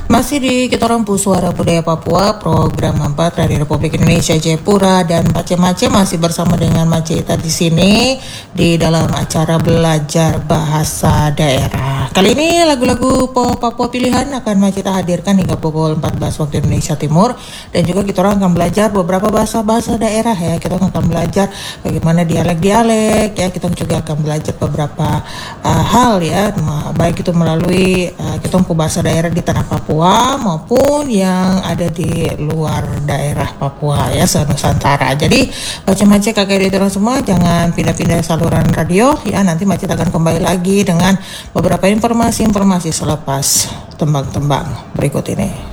Masih di kita Rampu Suara Budaya Papua, program 4 dari Republik Indonesia Jayapura, dan Mace masih bersama dengan Maceta di sini di dalam acara belajar bahasa daerah. Kali ini lagu-lagu Papua pilihan akan Maceta hadirkan hingga pukul 14 waktu Indonesia Timur, dan juga kita orang akan belajar beberapa bahasa daerah ya. Kita akan belajar bagaimana dialek-dialek ya. Kita juga akan belajar beberapa hal ya, baik itu melalui kita bahasa daerah di tanah Papua maupun yang ada di luar daerah Papua ya, se-Nusantara. Jadi Macet kakak di orang semua jangan pindah-pindah saluran radio ya. Nanti Macet akan kembali lagi dengan beberapa informasi selepas tembang-tembang berikut ini.